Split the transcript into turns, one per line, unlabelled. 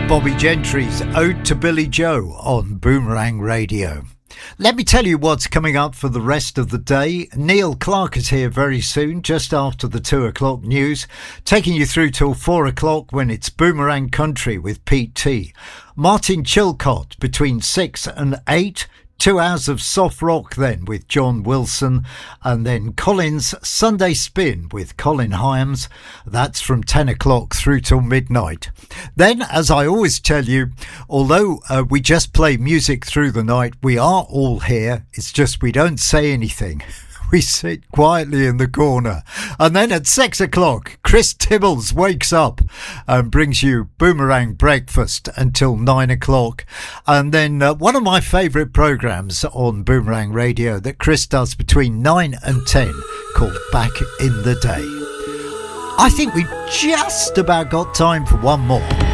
Bobby Gentry's Ode to Billy Joe on Boomerang Radio. Let me tell you what's coming up for the rest of the day. Neil Clark is here very soon, just after the 2 o'clock news, taking you through till 4 o'clock when it's Boomerang Country with Pete T. Martin Chilcott between 6 and 8. 2 hours of soft rock then with John Wilson, and then Colin's Sunday Spin with Colin Hyams. That's from 10 o'clock through till midnight. Then, as I always tell you, although we just play music through the night, we are all here. It's just we don't say anything. We sit quietly in the corner. And then at 6 o'clock, Chris Tibbles wakes up and brings you Boomerang Breakfast until 9 o'clock. And then one of my favourite programmes on Boomerang Radio that Chris does between 9 and 10 called Back in the Day. I think we just about got time for one more.